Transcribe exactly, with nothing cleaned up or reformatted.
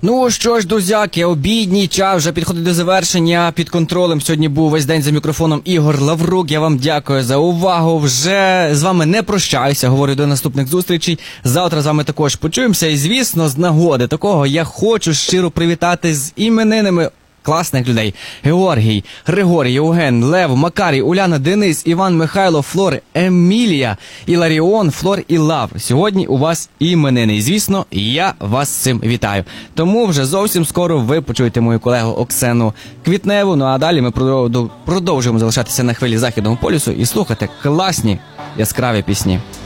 Ну що ж, друзяки, обідній час вже підходить до завершення. Під контролем сьогодні був весь день за мікрофоном Ігор Лаврук. Я вам дякую за увагу. Вже з вами не прощаюся, говорю до наступних зустрічей. Завтра з вами також почуємося. І, звісно, з нагоди такого я хочу щиро привітати з іменинами класних людей. Георгій, Григорій, Євген, Лев, Макарій, Уляна, Денис, Іван, Михайло, Флор, Емілія, Іларіон, Флор і Лав. Сьогодні у вас іменини. І, звісно, я вас з цим вітаю. Тому вже зовсім скоро ви почуєте мою колегу Оксану Квітневу. Ну а далі ми продовжуємо залишатися на хвилі Західного полюсу і слухати класні яскраві пісні.